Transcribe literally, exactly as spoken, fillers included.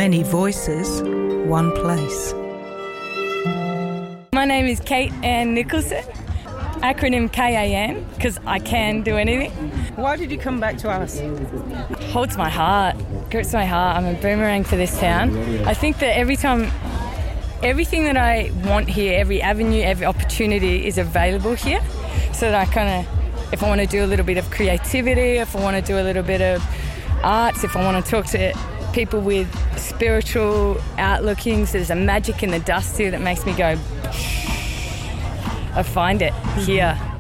Many voices, one place. My name is Kate Ann Nicholson, acronym K A N, because I can do anything. Why did you come back to us? Holds my heart, grips my heart. I'm a boomerang for this town. I think that every time, everything that I want here, every avenue, every opportunity is available here, so that I kind of, if I want to do a little bit of creativity, if I want to do a little bit of arts, if I want to talk to people with spiritual outlookings, there's a magic in the dust here that makes me go, I find it here.